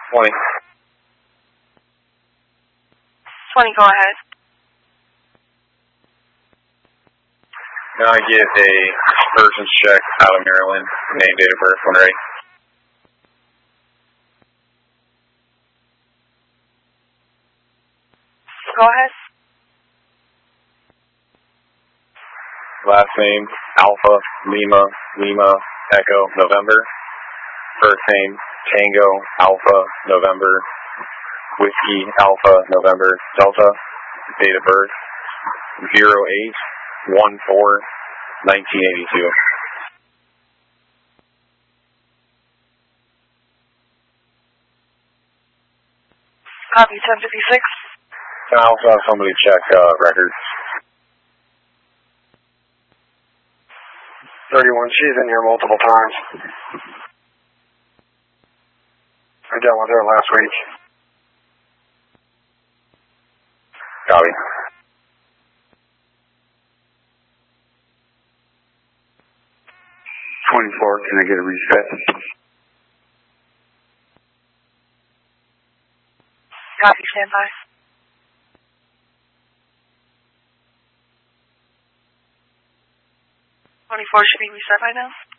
20. 20, go ahead. Now I get a person's check out of Maryland, name, date of birth, when ready. Go ahead. Last name, Alpha, Lima, Lima, Echo, November. First name, Tango, Alpha, November, Whiskey, Alpha, November, Delta. Date of birth, 08-14-1982. Copy, 1056. Can I also have somebody check records? 31, she's in here multiple times. I dealt with her last week. Copy. Can I get a reset? Copy, stand by. 24 should be reset by now.